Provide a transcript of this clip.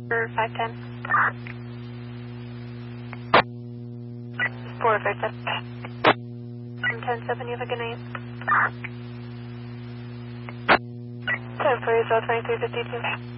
For 510. 457. 107, you have a good night. 10 for yourself, 2352.